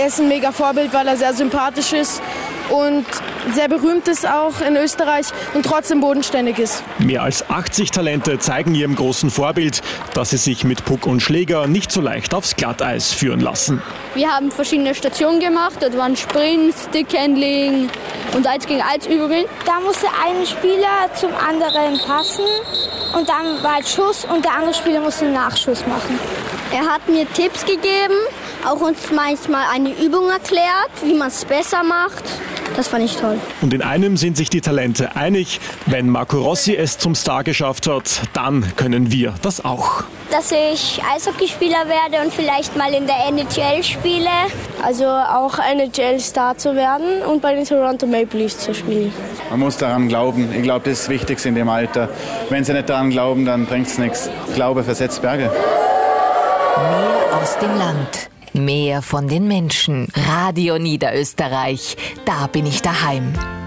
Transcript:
Er ist ein mega Vorbild, weil er sehr sympathisch ist und sehr berühmt ist auch in Österreich und trotzdem bodenständig ist. Mehr als 80 Talente zeigen ihrem großen Vorbild, dass sie sich mit Puck und Schläger nicht so leicht aufs Glatteis führen lassen. Wir haben verschiedene Stationen gemacht. Dort waren Sprint, Stickhandling und 1 gegen 1 Übungen. Da musste ein Spieler zum anderen passen und dann war Schuss und der andere Spieler musste einen Nachschuss machen. Er hat mir Tipps gegeben, auch uns manchmal eine Übung erklärt, wie man es besser macht. Das fand ich toll. Und in einem sind sich die Talente einig: Wenn Marco Rossi es zum Star geschafft hat, dann können wir das auch. Dass ich Eishockeyspieler werde und vielleicht mal in der NHL spiele. Also auch NHL-Star zu werden und bei den Toronto Maple Leafs zu spielen. Man muss daran glauben. Ich glaube, das ist das Wichtigste in dem Alter. Wenn sie nicht daran glauben, dann bringt es nichts. Glaube versetzt Berge. Mehr aus dem Land. Mehr von den Menschen. Radio Niederösterreich. Da bin ich daheim.